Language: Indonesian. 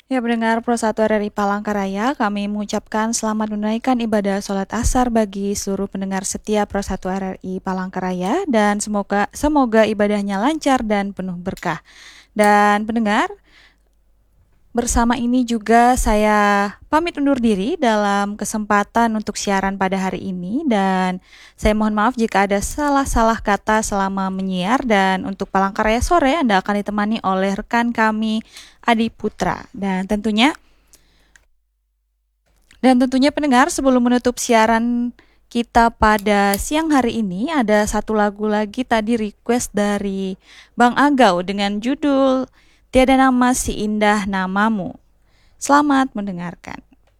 Ya, pendengar Pro 1 RRI Palangkaraya, kami mengucapkan selamat menunaikan ibadah sholat asar bagi seluruh pendengar setia Pro 1 RRI Palangkaraya dan semoga ibadahnya lancar dan penuh berkah. Dan pendengar, bersama ini juga saya pamit undur diri dalam kesempatan untuk siaran pada hari ini dan saya mohon maaf jika ada salah-salah kata selama menyiar dan untuk Palangkaraya sore Anda akan ditemani oleh rekan kami Adi Putra dan tentunya pendengar sebelum menutup siaran kita pada siang hari ini ada satu lagu lagi tadi request dari Bang Agau dengan judul Tiada Nama Si Indah Namamu. Selamat mendengarkan.